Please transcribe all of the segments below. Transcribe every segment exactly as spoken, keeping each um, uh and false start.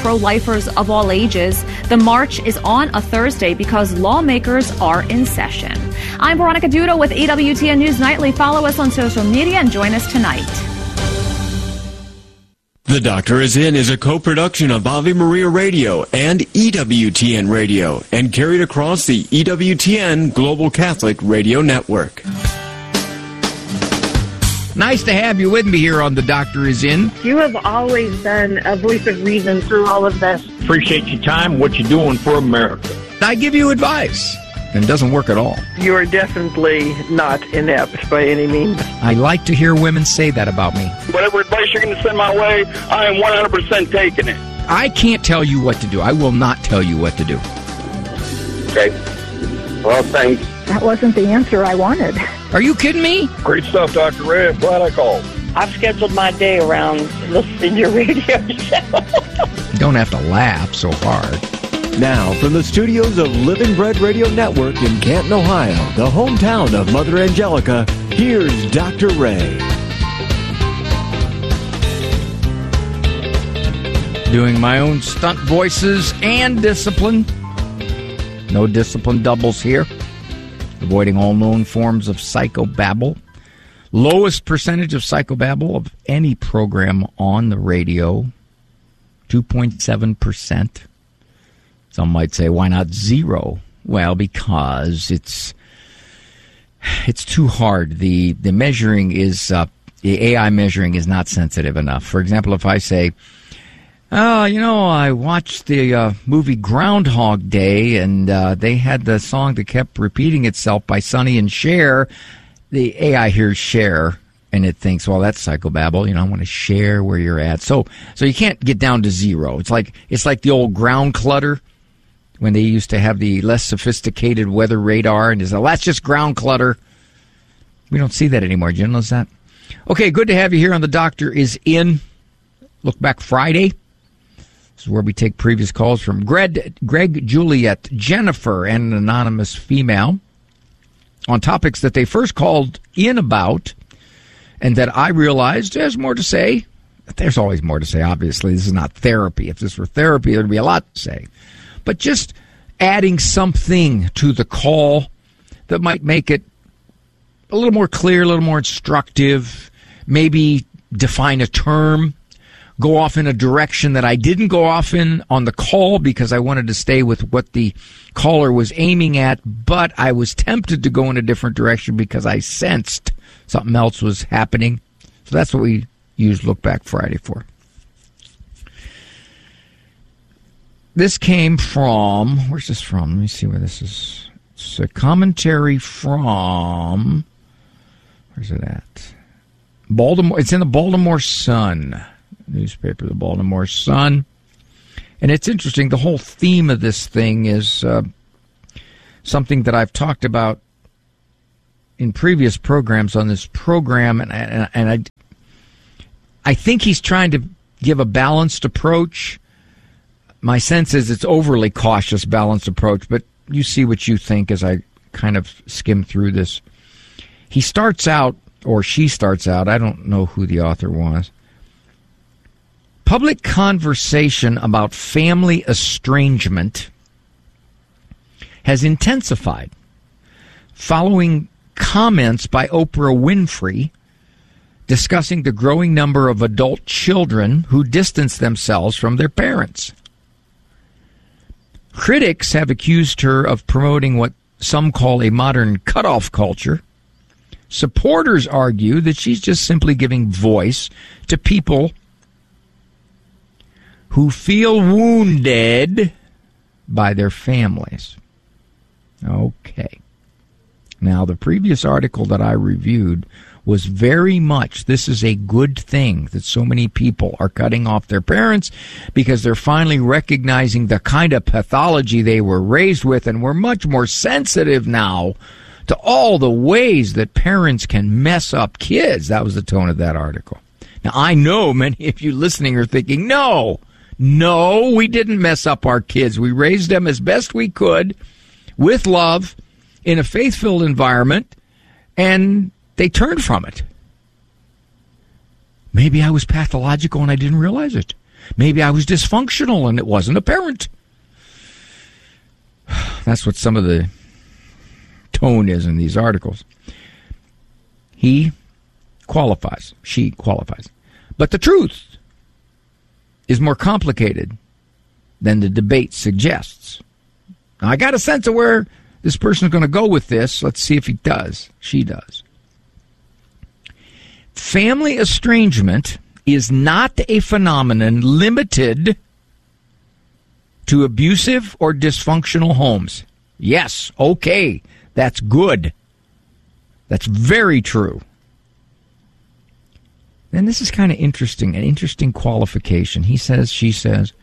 pro-lifers of all ages. The march is on a Thursday because lawmakers are in session. I'm Veronica Dudo with E W T N News Nightly. Follow us on social media and join us tonight. The Doctor Is In is a co-production of Ave Maria Radio and E W T N Radio and carried across the E W T N Global Catholic Radio Network. Nice to have you with me here on The Doctor Is In. You have always been a voice of reason through all of this. Appreciate your time, what you're doing for America. I give you advice, and it doesn't work at all. You are definitely not inept by any means. I like to hear women say that about me. Whatever advice you're going to send my way, I am one hundred percent taking it. I can't tell you what to do. I will not tell you what to do. Okay. Well, thanks. That wasn't the answer I wanted. Are you kidding me? Great stuff, Doctor Ray. I'm glad I called. I've scheduled my day around listening to your radio show. You don't have to laugh so hard. Now, from the studios of Living Bread Radio Network in Canton, Ohio, the hometown of Mother Angelica, here's Doctor Ray. Doing my own stunt voices and discipline. No discipline doubles here. Avoiding all known forms of psychobabble. Lowest percentage of psychobabble of any program on the radio. two point seven percent. Some might say, why not zero? Well, because it's it's too hard. The the measuring is, uh, the A I measuring is not sensitive enough. For example, if I say, oh, you know, I watched the uh, movie Groundhog Day, and uh, they had the song that kept repeating itself by Sonny and Cher. The A I hears Cher, and it thinks, well, that's psychobabble. You know, I want to share where you're at. So, so you can't get down to zero. It's like it's like the old ground clutter when they used to have the less sophisticated weather radar, and is, well, that's just ground clutter. We don't see that anymore. Did you notice that? Okay, good to have you here on The Doctor Is In. Look Back Friday. This is where we take previous calls from Greg, Greg, Juliet, Jennifer, and an anonymous female on topics that they first called in about and that I realized there's more to say. There's always more to say, obviously. This is not therapy. If this were therapy, there would be a lot to say. But just adding something to the call that might make it a little more clear, a little more instructive, maybe define a term, go off in a direction that I didn't go off in on the call because I wanted to stay with what the caller was aiming at, but I was tempted to go in a different direction because I sensed something else was happening. So that's what we use Look Back Friday for. This came from, where's this from? Let me see where this is. It's a commentary from, where's it at? Baltimore. It's in the Baltimore Sun newspaper, the Baltimore Sun. And it's interesting. The whole theme of this thing is uh, something that I've talked about in previous programs on this program, and, and, and I, I think he's trying to give a balanced approach. My sense is it's overly cautious, balanced approach, but you see what you think as I kind of skim through this. He starts out, or she starts out, I don't know who the author was. Public conversation about family estrangement has intensified following comments by Oprah Winfrey discussing the growing number of adult children who distance themselves from their parents. Critics have accused her of promoting what some call a modern cutoff culture. Supporters argue that she's just simply giving voice to people who feel wounded by their families. Okay. Now, the previous article that I reviewed was very much, this is a good thing that so many people are cutting off their parents because they're finally recognizing the kind of pathology they were raised with, and we're much more sensitive now to all the ways that parents can mess up kids. That was the tone of that article. Now, I know many of you listening are thinking, no, no, we didn't mess up our kids. We raised them as best we could with love in a faith-filled environment, and they turned from it. Maybe I was pathological and I didn't realize it. Maybe I was dysfunctional and it wasn't apparent. That's what some of the tone is in these articles. He qualifies. She qualifies. But the truth is more complicated than the debate suggests. Now, I got a sense of where this person is going to go with this. Let's see if he does. She does. Family estrangement is not a phenomenon limited to abusive or dysfunctional homes. Yes, okay, that's good. That's very true. And this is kind of interesting, an interesting qualification. He says, she says,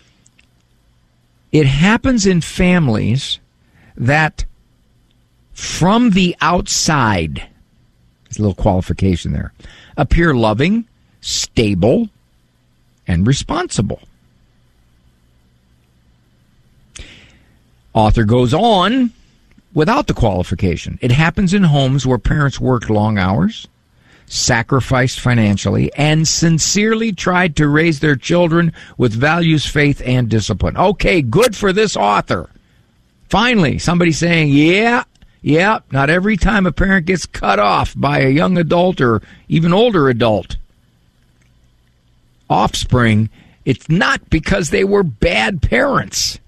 it happens in families that from the outside, there's a little qualification there, appear loving, stable, and responsible. Author goes on without the qualification. It happens in homes where parents worked long hours, sacrificed financially, and sincerely tried to raise their children with values, faith, and discipline. Okay, good for this author. Finally, somebody saying, yeah, yeah, not every time a parent gets cut off by a young adult or even older adult offspring, it's not because they were bad parents.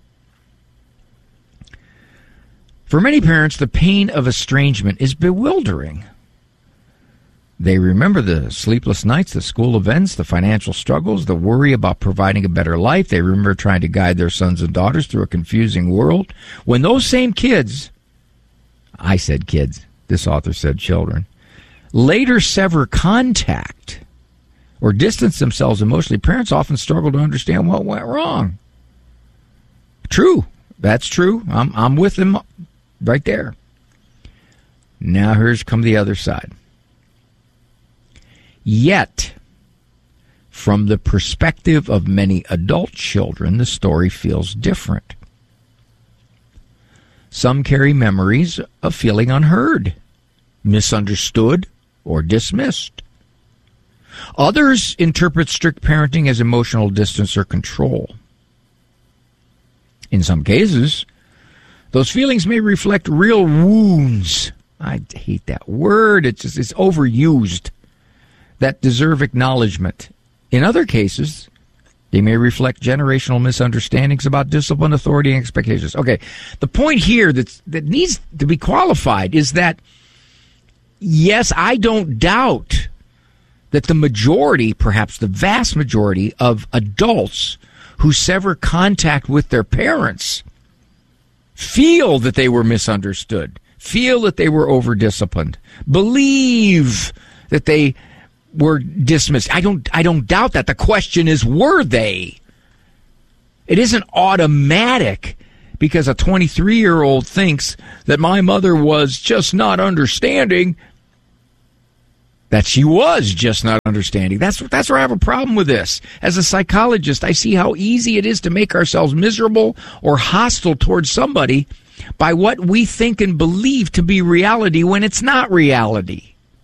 For many parents, the pain of estrangement is bewildering. They remember the sleepless nights, the school events, the financial struggles, the worry about providing a better life. They remember trying to guide their sons and daughters through a confusing world. When those same kids, I said kids, this author said children, later sever contact or distance themselves emotionally, parents often struggle to understand what went wrong. True. That's true. I'm, I'm with them right there. Now here's come the other side. Yet, from the perspective of many adult children, the story feels different. Some carry memories of feeling unheard, misunderstood, or dismissed. Others interpret strict parenting as emotional distance or control. In some cases, those feelings may reflect real wounds. I hate that word. It's just, it's overused. That deserve acknowledgement. In other cases, they may reflect generational misunderstandings about discipline, authority, and expectations. Okay, the point here that's, that needs to be qualified is that, yes, I don't doubt that the majority, perhaps the vast majority of adults who sever contact with their parents feel that they were misunderstood, feel that they were over-disciplined, believe that they were dismissed. I don't I don't doubt that. The question is, were they? It isn't automatic because a twenty-three-year-old thinks that my mother was just not understanding that she was just not understanding. That's that's where I have a problem with this. As a psychologist, I see how easy it is to make ourselves miserable or hostile towards somebody by what we think and believe to be reality when it's not reality.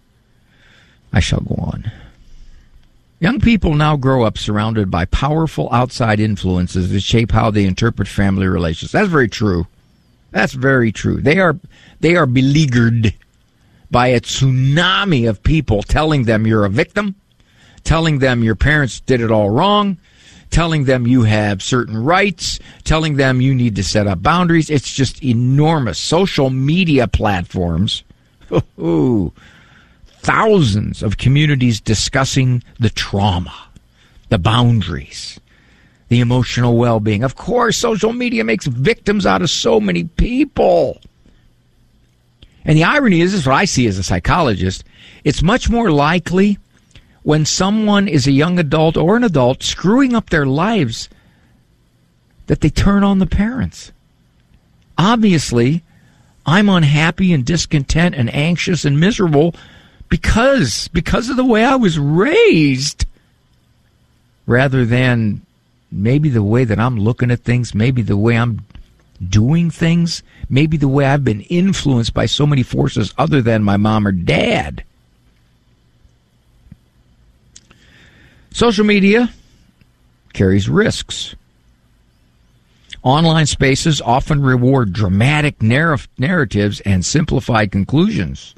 I shall go on. Young people now grow up surrounded by powerful outside influences that shape how they interpret family relations. That's very true. That's very true. They are they are beleaguered by a tsunami of people telling them you're a victim, telling them your parents did it all wrong, telling them you have certain rights, telling them you need to set up boundaries. It's just enormous. Social media platforms. Ooh. Thousands of communities discussing the trauma, the boundaries, the emotional well-being. Of course, social media makes victims out of so many people. And the irony is, this is what I see as a psychologist, it's much more likely when someone is a young adult or an adult screwing up their lives that they turn on the parents. Obviously, I'm unhappy and discontent and anxious and miserable Because, because of the way I was raised, rather than maybe the way that I'm looking at things, maybe the way I'm doing things, maybe the way I've been influenced by so many forces other than my mom or dad. Social media carries risks. Online spaces often reward dramatic narr- narratives and simplified conclusions.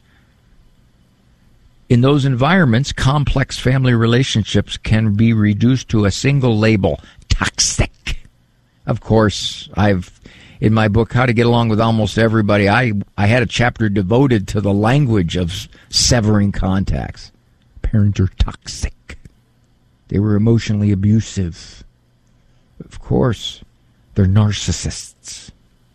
In those environments, complex family relationships can be reduced to a single label, toxic. Of course, I've, in my book, How to Get Along with Almost Everybody, I, I had a chapter devoted to the language of severing contacts. Parents are toxic. They were emotionally abusive. Of course, they're narcissists.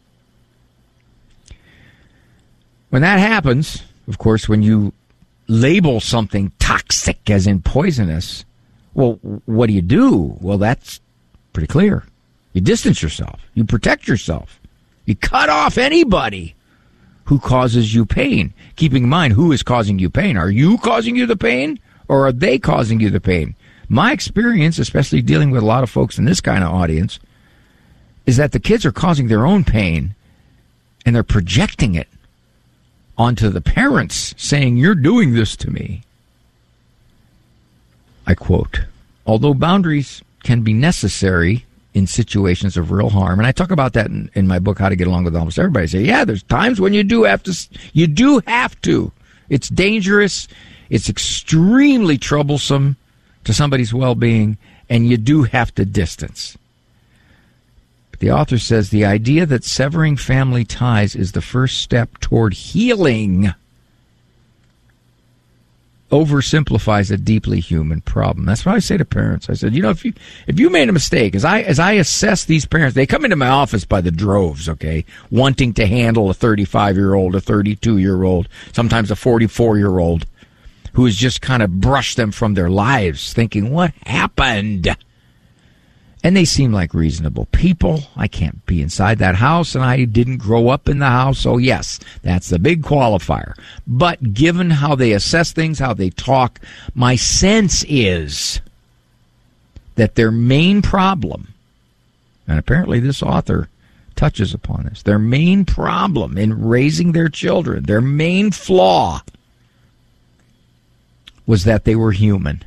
When that happens, of course, when you label something toxic as in poisonous, well, what do you do? Well, that's pretty clear. You distance yourself. You protect yourself. You cut off anybody who causes you pain. Keeping in mind, who is causing you pain? Are you causing you the pain, or are they causing you the pain? My experience, especially dealing with a lot of folks in this kind of audience, is that the kids are causing their own pain, and they're projecting it onto the parents, saying, "You're doing this to me." I quote, "Although boundaries can be necessary in situations of real harm," and I talk about that in, in my book, How to Get Along with Almost Everybody. I say, yeah, there's times when you do have to, you do have to. It's dangerous. It's extremely troublesome to somebody's well-being, and you do have to distance. But the author says the idea that severing family ties is the first step toward healing oversimplifies a deeply human problem. That's what I say to parents. I said, you know, if you if you made a mistake, as I as I assess these parents, they come into my office by the droves, okay, wanting to handle a thirty-five-year-old, a thirty-two-year-old, sometimes a forty-four-year-old, who has just kind of brushed them from their lives, thinking, what happened? And they seem like reasonable people. I can't be inside that house, and I didn't grow up in the house, so yes, that's the big qualifier. But given how they assess things, how they talk, my sense is that their main problem, and apparently this author touches upon this, their main problem in raising their children, their main flaw, was that they were human.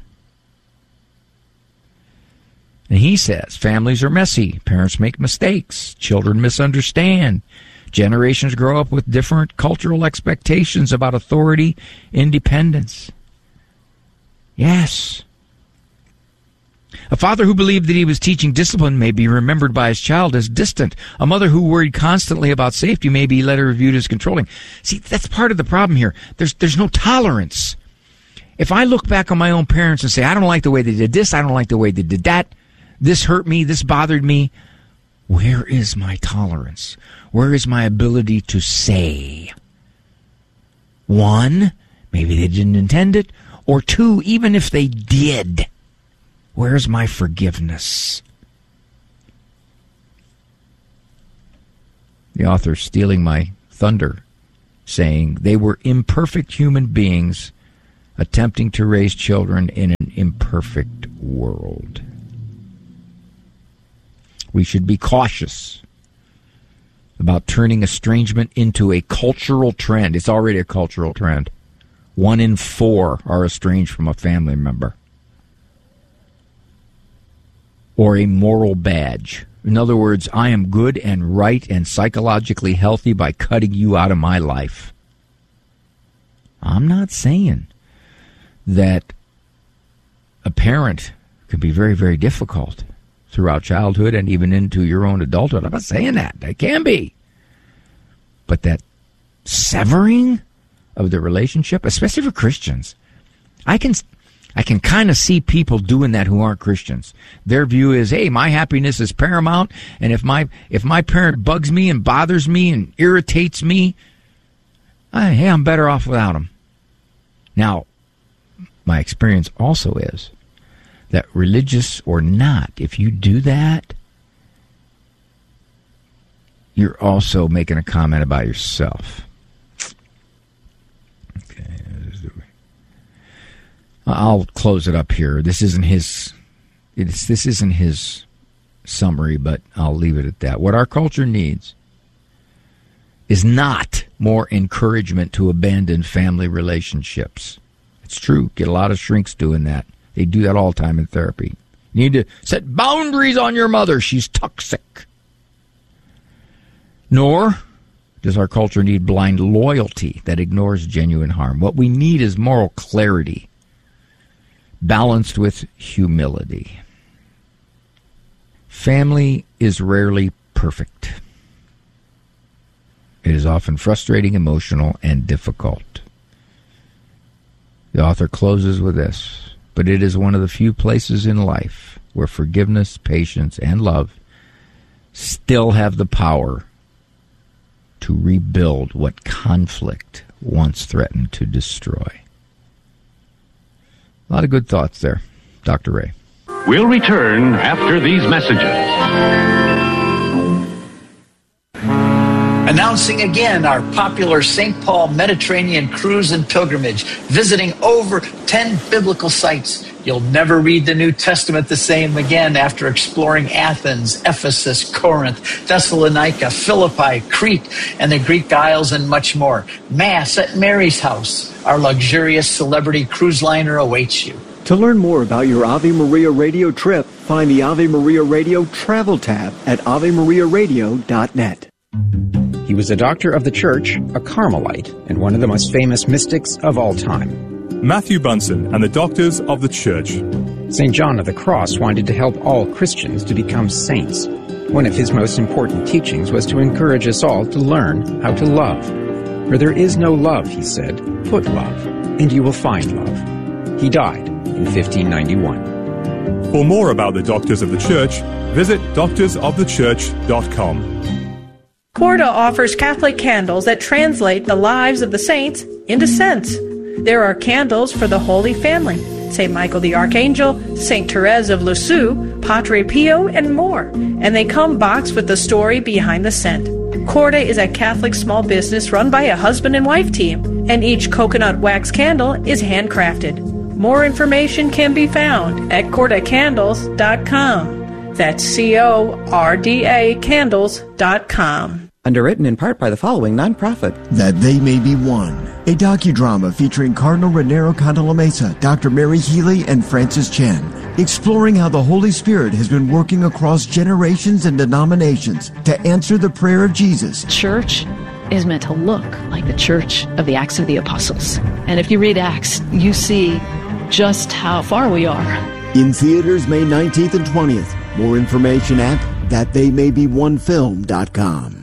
And he says, families are messy, parents make mistakes, children misunderstand, generations grow up with different cultural expectations about authority, independence. Yes. A father who believed that he was teaching discipline may be remembered by his child as distant. A mother who worried constantly about safety may be later viewed as controlling. See, that's part of the problem here. There's there's no tolerance. If I look back on my own parents and say, I don't like the way they did this, I don't like the way they did that, this hurt me, this bothered me, where is my tolerance? Where is my ability to say? One, maybe they didn't intend it, or two, even if they did, where's my forgiveness? The author stealing my thunder, saying they were imperfect human beings attempting to raise children in an imperfect world. We should be cautious about turning estrangement into a cultural trend. It's already a cultural trend. One in four are estranged from a family member. Or a moral badge. In other words, I am good and right and psychologically healthy by cutting you out of my life. I'm not saying that a parent can be very, very difficult throughout childhood and even into your own adulthood. I'm not saying that. It can be. But that severing of the relationship, especially for Christians, I can I can kind of see people doing that who aren't Christians. Their view is, hey, my happiness is paramount, and if my if my parent bugs me and bothers me and irritates me, I, hey, I'm better off without him. Now, my experience also is that religious or not, if you do that, you're also making a comment about yourself. Okay, I'll close it up here. This isn't his. It's this isn't his summary, but I'll leave it at that. What our culture needs is not more encouragement to abandon family relationships. It's true. Get a lot of shrinks doing that. They do that all the time in therapy. You need to set boundaries on your mother. She's toxic. Nor does our culture need blind loyalty that ignores genuine harm. What we need is moral clarity, balanced with humility. Family is rarely perfect. It is often frustrating, emotional, and difficult. The author closes with this, but it is one of the few places in life where forgiveness, patience, and love still have the power to rebuild what conflict once threatened to destroy. A lot of good thoughts there, Doctor Ray. We'll return after these messages. Announcing again our popular Saint Paul Mediterranean cruise and pilgrimage, visiting over ten biblical sites. You'll never read the New Testament the same again after exploring Athens, Ephesus, Corinth, Thessalonica, Philippi, Crete, and the Greek Isles, and much more. Mass at Mary's house. Our luxurious celebrity cruise liner awaits you. To learn more about your Ave Maria Radio trip, find the Ave Maria Radio Travel tab at ave maria radio dot net. He was a doctor of the church, a Carmelite, and one of the most famous mystics of all time. Matthew Bunson and the Doctors of the Church. Saint John of the Cross wanted to help all Christians to become saints. One of his most important teachings was to encourage us all to learn how to love. Where there is no love, he said, put love, and you will find love. He died in fifteen ninety-one. For more about the Doctors of the Church, visit doctors of the church dot com. Corda offers Catholic candles that translate the lives of the saints into scents. There are candles for the Holy Family, Saint Michael the Archangel, Saint Therese of Lisieux, Padre Pio, and more. And they come boxed with the story behind the scent. Corda is a Catholic small business run by a husband and wife team, and each coconut wax candle is handcrafted. More information can be found at corda candles dot com. That's C O R D A candles dot com. Underwritten in part by the following nonprofit. That They May Be One, a docudrama featuring Cardinal Raniero Cantalamessa, Doctor Mary Healy, and Francis Chen, exploring how the Holy Spirit has been working across generations and denominations to answer the prayer of Jesus. Church is meant to look like the church of the Acts of the Apostles. And if you read Acts, you see just how far we are. In theaters May nineteenth and twentieth. More information at that they may be one film dot com.